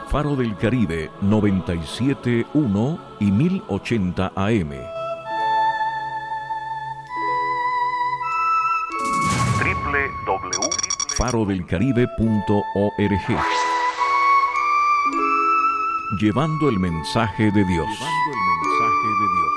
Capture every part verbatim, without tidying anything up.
Faro del Caribe noventa y siete punto uno y mil ochenta A M. doble u doble u doble u punto faro del caribe punto org. Llevando el mensaje de Dios. Llevando el mensaje de Dios.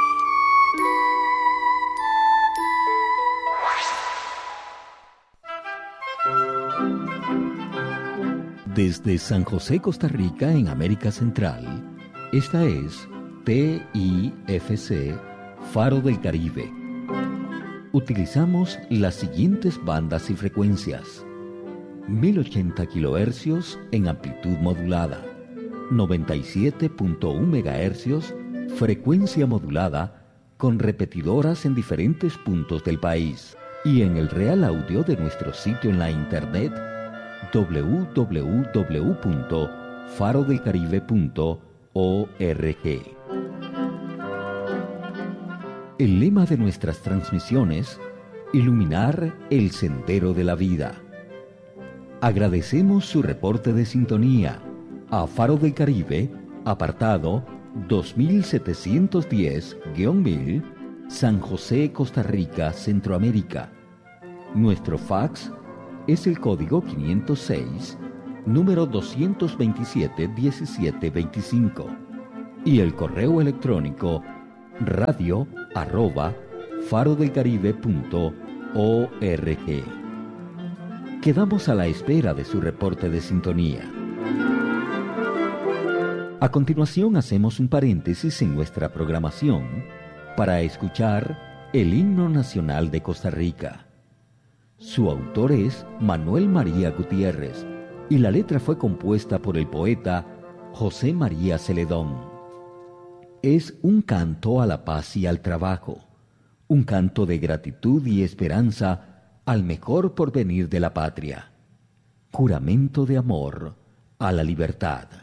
Desde San José, Costa Rica, en América Central, esta es T I F C, Faro del Caribe. Utilizamos las siguientes bandas y frecuencias: mil ochenta kilohercios en amplitud modulada, noventa y siete punto uno megahercios, frecuencia modulada, con repetidoras en diferentes puntos del país, y en el real audio de nuestro sitio en la internet doble u doble u doble u punto faro del caribe punto org. El lema de nuestras transmisiones: iluminar el sendero de la vida. Agradecemos su reporte de sintonía a Faro del Caribe, apartado dos mil setecientos diez mil, San José, Costa Rica, Centroamérica. Nuestro fax es el código quinientos seis, número doscientos veintisiete, diecisiete veinticinco, y el correo electrónico radio arroba faro del caribe punto org. Quedamos a la espera de su reporte de sintonía. A continuación hacemos un paréntesis en nuestra programación para escuchar el himno nacional de Costa Rica. Su autor es Manuel María Gutiérrez y la letra fue compuesta por el poeta José María Celedón. Es un canto a la paz y al trabajo, un canto de gratitud y esperanza al mejor porvenir de la patria, juramento de amor a la libertad.